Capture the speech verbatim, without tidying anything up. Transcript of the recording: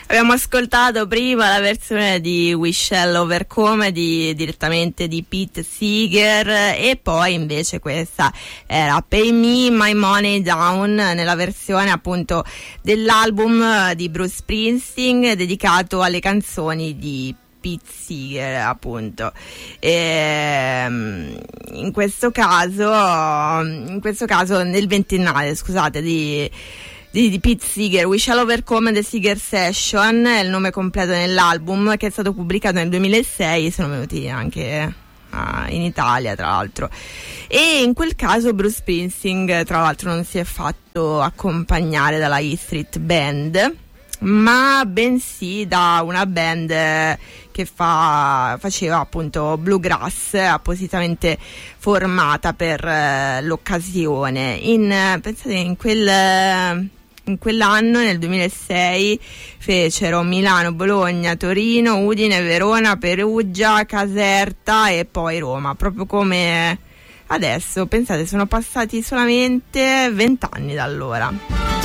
Abbiamo ascoltato prima la versione di We Shall Overcome di, direttamente di Pete Seeger, e poi invece questa era Pay Me My Money Down nella versione appunto dell'album di Bruce Springsteen dedicato alle canzoni di Pete Seeger, appunto. E, in questo caso in questo caso nel ventennale, scusate, di Di, di Pete Seeger, We Shall Overcome The Seeger Session è il nome completo nell'album, che è stato pubblicato nel duemilasei. Sono venuti anche uh, in Italia, tra l'altro, e in quel caso Bruce Springsteen tra l'altro non si è fatto accompagnare dalla E Street Band, ma bensì da una band che fa, faceva appunto bluegrass, appositamente formata per uh, l'occasione. In, pensate, in quel In quell'anno, nel duemilasei, fecero Milano, Bologna, Torino, Udine, Verona, Perugia, Caserta e poi Roma, proprio come adesso. Pensate, sono passati solamente vent'anni da allora.